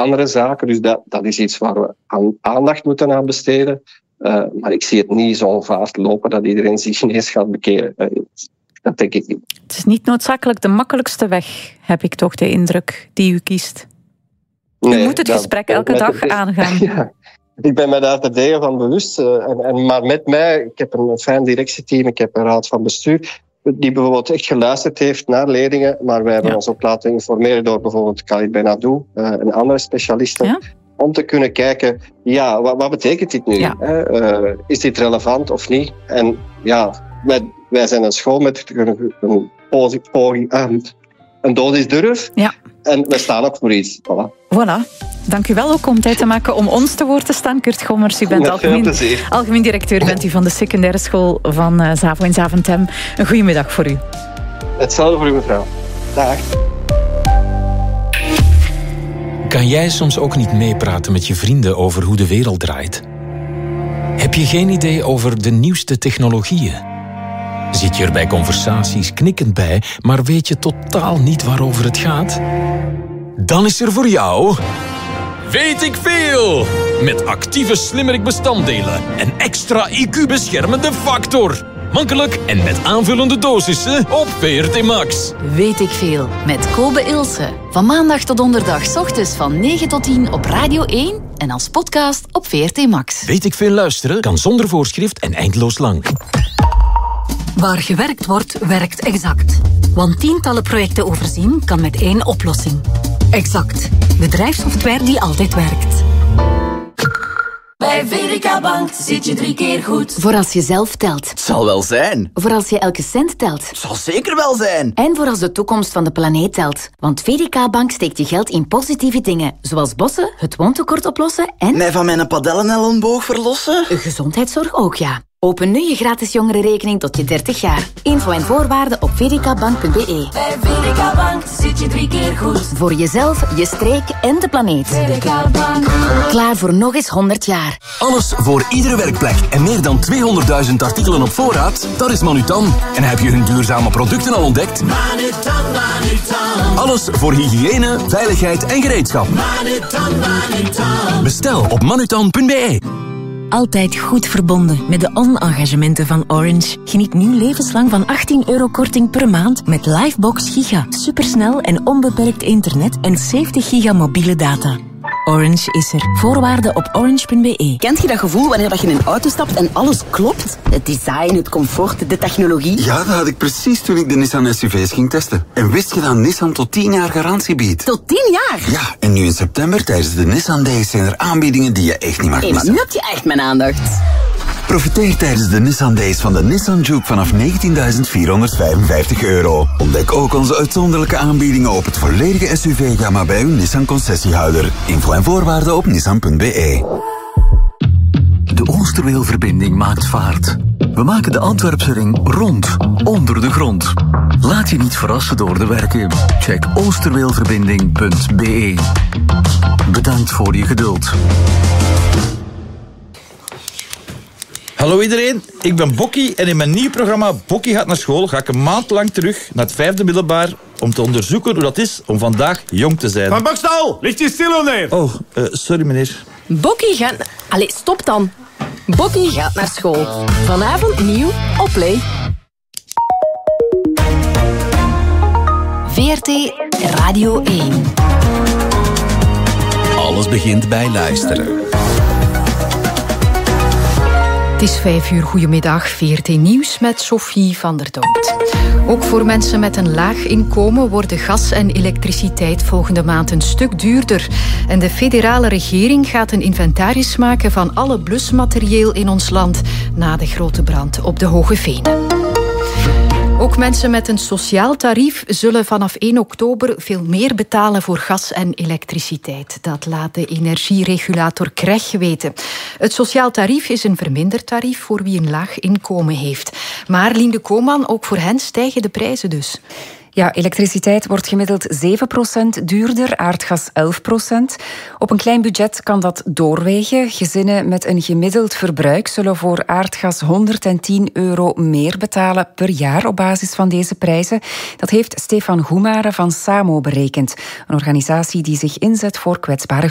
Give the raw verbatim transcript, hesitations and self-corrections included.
andere zaken. Dus dat, dat is iets waar we aan, aandacht moeten aan besteden. Uh, maar ik zie het niet zo vaart lopen dat iedereen zich ineens gaat bekeren. Uh, dat denk ik niet. Het is niet noodzakelijk de makkelijkste weg, heb ik toch de indruk, die u kiest. U nee, moet het dat, gesprek elke dag de, aangaan. Ja, ik ben me daar terdege van bewust. Uh, en, en, maar met mij, ik heb een fijn directieteam, ik heb een raad van bestuur, die bijvoorbeeld echt geluisterd heeft naar leerlingen, maar wij hebben ja. ons ook laten informeren door bijvoorbeeld Khalid Benadou uh, en andere specialisten, ja. om te kunnen kijken, ja, wat, wat betekent dit nu? Ja. Uh, is dit relevant of niet? En ja, wij, wij zijn een school met een, een, poging, een, een dosis durf. Ja. En we staan ook voor iets. Voilà. Voilà. Dank u wel ook om tijd te maken om ons te woord te staan. Kurt Gommers, u bent algemeen, algemeen directeur bent u van de secundaire school van uh, Zavo in Zaventem. Een goedemiddag voor u. Hetzelfde voor u, mevrouw. Dag. Kan jij soms ook niet meepraten met je vrienden over hoe de wereld draait? Heb je geen idee over de nieuwste technologieën? Zit je er bij conversaties knikkend bij, maar weet je totaal niet waarover het gaat? Dan is er voor jou Weet ik Veel! Met actieve slimmerik-bestanddelen en extra I Q-beschermende factor. Makkelijk en met aanvullende dosissen op V R T Max. Weet ik Veel met Kobe Ilse. Van maandag tot donderdag 's ochtends van negen tot tien op Radio één en als podcast op V R T Max. Weet ik Veel luisteren kan zonder voorschrift en eindeloos lang. Waar gewerkt wordt, werkt Exact. Want tientallen projecten overzien kan met één oplossing. Exact. Bedrijfssoftware die altijd werkt. Bij V D K Bank zit je drie keer goed. Voor als je zelf telt. Het zal wel zijn. Voor als je elke cent telt. Het zal zeker wel zijn. En voor als de toekomst van de planeet telt. Want V D K Bank steekt je geld in positieve dingen. Zoals bossen, het woontekort oplossen en... mij van mijn padellen-elleboog verlossen? Gezondheidszorg ook, ja. Open nu je gratis jongerenrekening tot je dertig jaar. Info en voorwaarden op v d k bank punt b e. Bij V D K Bank zit je drie keer goed. Voor jezelf, je streek en de planeet. V D K Bank. Klaar voor nog eens honderd jaar. Alles voor iedere werkplek en meer dan tweehonderdduizend artikelen op voorraad? Dat is Manutan. En heb je hun duurzame producten al ontdekt? Manutan, Manutan. Alles voor hygiëne, veiligheid en gereedschap. Manutan, Manutan. Bestel op manutan punt b e. Altijd goed verbonden met de on-engagementen van Orange. Geniet nu levenslang van achttien euro korting per maand met Livebox Giga. Supersnel en onbeperkt internet en zeventig giga mobiele data. Orange is er. Voorwaarden op orange punt b e. Kent je dat gevoel wanneer je in een auto stapt en alles klopt? Het design, het comfort, de technologie. Ja, dat had ik precies toen ik de Nissan S U V's ging testen. En wist je dat Nissan tot tien jaar garantie biedt? Tot tien jaar? Ja, en nu in september tijdens de Nissan Days zijn er aanbiedingen die je echt niet mag missen. Hey, maar nu heb je echt mijn aandacht. Profiteer tijdens de Nissan Days van de Nissan Juke vanaf negentienduizend vierhonderdvijfenvijftig euro. Ontdek ook onze uitzonderlijke aanbiedingen op het volledige S U V-gamma bij uw Nissan concessiehouder. Info en voorwaarden op nissan punt b e. De Oosterweelverbinding maakt vaart. We maken de Antwerpse ring rond, onder de grond. Laat je niet verrassen door de werken. Check oosterweelverbinding punt b e. Bedankt voor je geduld. Hallo iedereen, ik ben Bokkie en in mijn nieuw programma Bokkie gaat naar school ga ik een maand lang terug naar het vijfde middelbaar om te onderzoeken hoe dat is om vandaag jong te zijn. Van Bokstal, ligt je stil neer? Oh, uh, sorry meneer. Bokkie gaat... Allee, stop dan. Bokkie gaat naar school. Vanavond nieuw op Play. V R T Radio één. Alles begint bij luisteren. Het is vijf uur, goedemiddag, V R T Nieuws met Sophie van der Dood. Ook voor mensen met een laag inkomen worden gas en elektriciteit volgende maand een stuk duurder. En de federale regering gaat een inventaris maken van alle blusmaterieel in ons land na de grote brand op de Hoge Venen. Ook mensen met een sociaal tarief zullen vanaf één oktober veel meer betalen voor gas en elektriciteit. Dat laat de energieregulator C R E G weten. Het sociaal tarief is een verminderd tarief voor wie een laag inkomen heeft. Maar Lien de Kooman, ook voor hen stijgen de prijzen dus. Ja, elektriciteit wordt gemiddeld zeven procent duurder, aardgas elf procent. Op een klein budget kan dat doorwegen. Gezinnen met een gemiddeld verbruik zullen voor aardgas honderdtien euro meer betalen per jaar op basis van deze prijzen. Dat heeft Stefan Goemare van Samo berekend, een organisatie die zich inzet voor kwetsbare